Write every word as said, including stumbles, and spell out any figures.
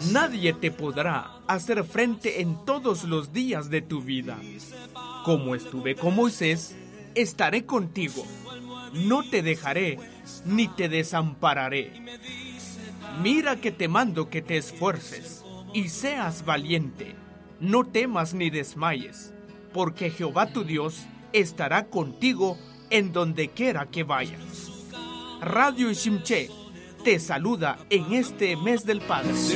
Nadie te podrá hacer frente en todos los días de tu vida. Como estuve con Moisés, estaré contigo. No te dejaré ni te desampararé. Mira que te mando que te esfuerces y seas valiente. No temas ni desmayes, porque Jehová tu Dios estará contigo en donde quiera que vayas. Radio Shimché te saluda en este mes del Padre.